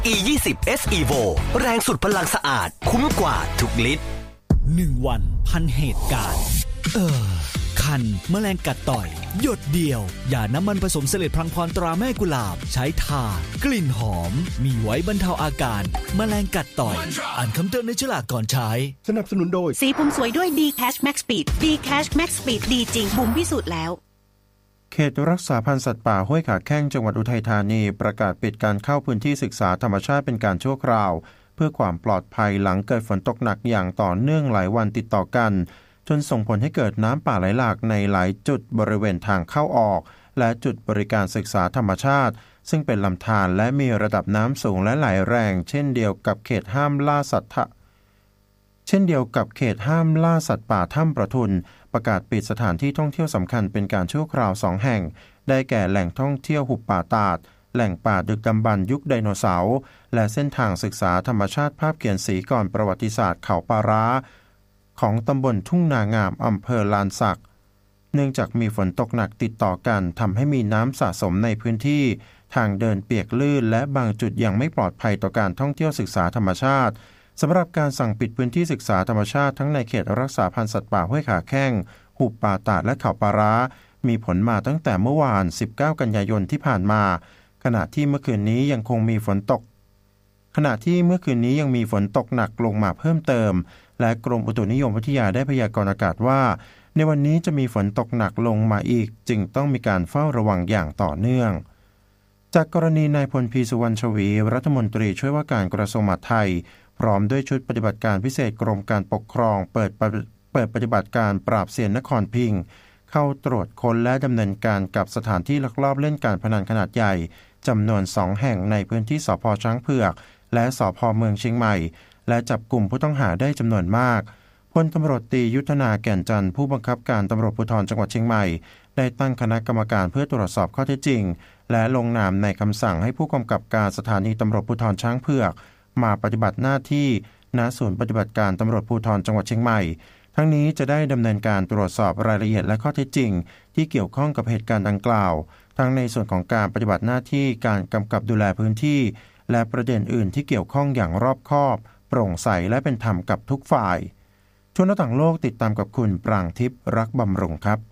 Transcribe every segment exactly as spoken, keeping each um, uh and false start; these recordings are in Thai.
อี ยี่สิบ เอส Evo แรงสุดพลังสะอาดคุ้มกว่าทุกลิตรหนึ่งวันพันเหตุการณ์เออคันแมลงกัดต่อยหยดเดียวอย่าน้ำมันผสมเสลดพลังพรตราแม่กุหลาบใช้ทากลิ่นหอมมีไว้บรรเทาอาการแมลงกัดต่อยอ่านคำเตือนในฉลากก่อนใช้สนับสนุนโดยสีผมสวยด้วย D-Cash Max Speed D-Cash Max Speed ดีจริงบุ๋มพิสูจน์แล้วเขตรักษาพันธุ์สัตว์ป่าห้วยขาแข้งจังหวัดอุทัยธานีประกาศปิดการเข้าพื้นที่ศึกษาธรรมชาติเป็นการชั่วคราวเพื่อความปลอดภัยหลังเกิดฝนตกหนักอย่างต่อเนื่องหลายวันติดต่อกันจนส่งผลให้เกิดน้ำป่าไหลหลากในหลายจุดบริเวณทางเข้าออกและจุดบริการศึกษาธรรมชาติซึ่งเป็นลำธารและมีระดับน้ำสูงและไหลแรงเช่นเดียวกับเขตห้ามล่าสัตว์เช่นเดียวกับเขตห้ามล่าสัตว์ป่าถ้ำประทุนประกาศปิดสถานที่ท่องเที่ยวสำคัญเป็นการชั่วคราวสองแห่งได้แก่แหล่งท่องเที่ยวหุบป่าตาดแหล่งป่าดึกดำบรรพ์ยุคไดโนเสาร์และเส้นทางศึกษาธรรมชาติภาพเขียนสีก่อนประวัติศาสตร์เขาปาร้าของตำบลทุ่งนางามอำเภอลานสักเนื่องจากมีฝนตกหนักติดต่อกันทำให้มีน้ำสะสมในพื้นที่ทางเดินเปียกลื่นและบางจุดยังไม่ปลอดภัยต่อการท่องเที่ยวศึกษาธรรมชาติสำหรับการสั่งปิดพื้นที่ศึกษาธรรมชาติทั้งในเขตรักษาพันธุ์สัตว์ป่าห้วยขาแข้งหุบป่าตาดและเขาปาร้ามีผลมาตั้งแต่เมื่อวานสิบเก้ากันยายนที่ผ่านมาขณะที่เมื่อคืนนี้ยังคงมีฝนตกขณะที่เมื่อคืนนี้ยังมีฝนตกหนักลงมาเพิ่มเติมและกรมอุตุนิยมวิทยาได้พยากรณ์อากาศว่าในวันนี้จะมีฝนตกหนักลงมาอีกจึงต้องมีการเฝ้าระวังอย่างต่อเนื่องจากกรณีนายพลพีสุวรรณชวีรัฐมนตรีช่วยว่าการกระทรวงมหาดไทยพร้อมด้วยชุดปฏิบัติการพิเศษกรมการปกครองเปิดเปิดปฏิบัติการปราบเซียนนครพิงค์เข้าตรวจค้นและดำเนินการกับสถานที่ลักลอบเล่นการพนันขนาดใหญ่จำนวนสองแห่งในพื้นที่สภ.ช้างเผือกและสภ.เมืองเชียงใหม่และจับกลุ่มผู้ต้องหาได้จำนวนมากพลตำรวจตรียุทธนาแก่นจันทร์ผู้บังคับการตำรวจภูธรจังหวัดเชียงใหม่ได้ตั้งคณะกรรมการเพื่อตรวจสอบข้อเท็จจริงและลงนามในคำสั่งให้ผู้กำกับการสถานีตำรวจภูธรช้างเผือกมาปฏิบัติหน้าที่ณศูนย์ปฏิบัติการตำรวจภูธรจังหวัดเชียงใหม่ทั้งนี้จะได้ดำเนินการตรวจสอบรายละเอียดและข้อเท็จจริงที่เกี่ยวข้องกับเหตุการณ์ดังกล่าวทั้งในส่วนของการปฏิบัติหน้าที่การกำกับดูแลพื้นที่และประเด็นอื่นที่เกี่ยวข้องอย่างรอบคอบโปร่งใสและเป็นธรรมกับทุกฝ่ายทั่วหน้าต่างโลกติดตามกับคุณปรางทิพย์รักบำรุงครับ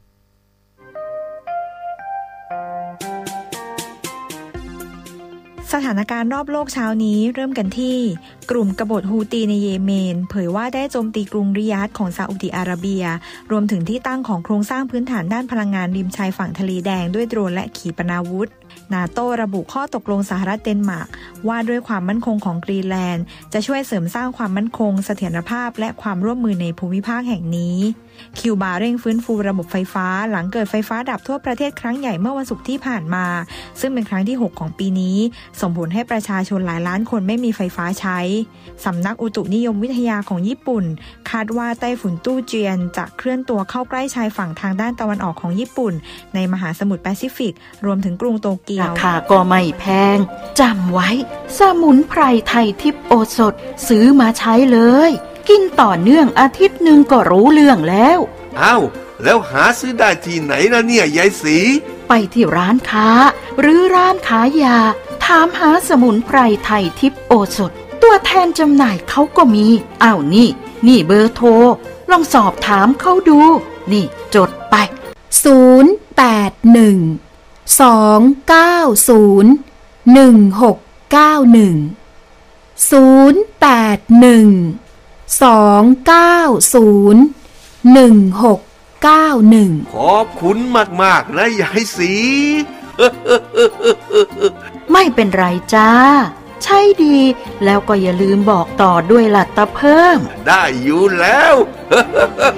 สถานการณ์รอบโลกเช้านี้เริ่มกันที่กลุ่มกบฏฮูตีในเยเมนเผยว่าได้โจมตีกรุงริยาดของซาอุดิอาระเบียรวมถึงที่ตั้งของโครงสร้างพื้นฐานด้านพลังงานริมชายฝั่งทะเลแดงด้วยโดรนและขีปนาวุธนาโต้ระบุข้อตกลงสหรัฐเดนมาร์กว่าด้วยความมั่นคงของกรีนแลนด์จะช่วยเสริมสร้างความมั่นคงเสถียรภาพและความร่วมมือในภูมิภาคแห่งนี้คิวบาเร่งฟื้นฟูระบบไฟฟ้าหลังเกิดไฟฟ้าดับทั่วประเทศครั้งใหญ่เมื่อวันศุกร์ที่ผ่านมาซึ่งเป็นครั้งที่หกของปีนี้ส่งผลให้ประชาชนหลายล้านคนไม่มีไฟฟ้าใช้สำนักอุตุนิยมวิทยาของญี่ปุ่นคาดว่าไต้ฝุ่นตู้เจียนจะเคลื่อนตัวเข้าใกล้ชายฝั่งทางด้านตะวันออกของญี่ปุ่นในมหาสมุทรแปซิฟิกรวมถึงกรุงโตเกียวราคาก็ไม่แพงจำไว้สมุนไพรไทยทิพย์โอสถซื้อมาใช้เลยกินต่อเนื่องอาทิตย์หนึ่งก็รู้เรื่องแล้วอ้าวแล้วหาซื้อได้ที่ไหนล่ะเนี่ยยายศรีไปที่ร้านค้าหรือร้านขายยาถามหาสมุนไพรไทยทิพย์โอสถตัวแทนจำหน่ายเขาก็มีอ้าวนี่นี่เบอร์โทรลองสอบถามเขาดูนี่จดไปศูนย์ แปด หนึ่ง สอง เก้า ศูนย์ หนึ่ง หก เก้า หนึ่ง ศูนย์ แปด หนึ่ง สอง เก้า ศูนย์ หนึ่ง หก เก้า หนึ่งขอบคุณมากๆนะยายศรีไม่เป็นไรจ้าใช่ดีแล้วก็อย่าลืมบอกต่อด้วยล่ะตาเพิ่มได้อยู่แล้ว